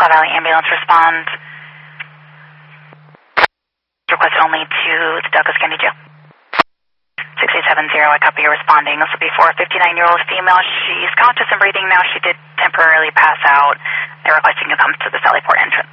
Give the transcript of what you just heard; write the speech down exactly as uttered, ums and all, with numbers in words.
Cloud Valley Ambulance respond. Request only to the Douglas County Jail. six eight seven zero, I copy you responding. This will be for a fifty-nine-year-old female. She's conscious and breathing now. She did temporarily pass out. They're requesting you come to the Sallyport entrance.